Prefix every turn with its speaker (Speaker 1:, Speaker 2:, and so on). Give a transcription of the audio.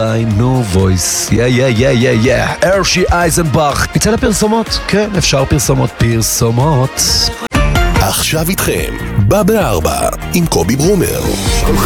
Speaker 1: עדיין נו וויס. ארשי אייזנבך. נצא לפרסומות? כן, אפשר פרסומות.
Speaker 2: עכשיו איתכם, בא בארבע, עם קובי ברומר.